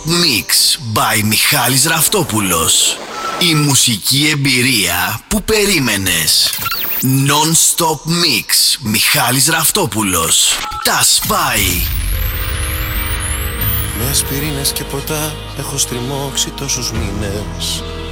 Mix by Μιχάλης Ραφτόπουλος. Η μουσική εμπειρία που περίμενες. Non-stop Mix Μιχάλης Ραφτόπουλος. Τα σπάει. Με ασπιρίνες και ποτά έχω στριμώξει τόσους μήνες.